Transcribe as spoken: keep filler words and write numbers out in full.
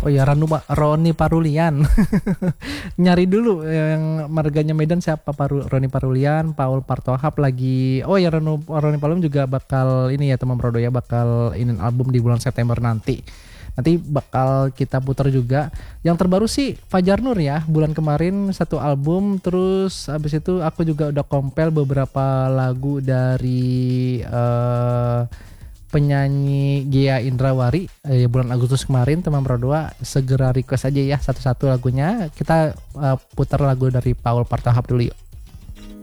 Oh ya, Ranu Pa- Roni Parulian. Nyari dulu yang marganya Medan siapa, Paru, Roni Parulian, Paul Partohap lagi. Oh ya, Ranu Roni Parulian juga bakal ini ya teman Prodo ya, bakal ini album di bulan September nanti. Nanti bakal kita putar juga. Yang terbaru sih Fajar Nur ya, bulan kemarin satu album. Terus abis itu aku juga udah compile beberapa lagu dari eh, penyanyi Gia Indrawari eh, bulan Agustus kemarin. Teman Berdua segera request aja ya satu-satu lagunya. Kita eh, putar lagu dari Paul Partohap dulu yuk.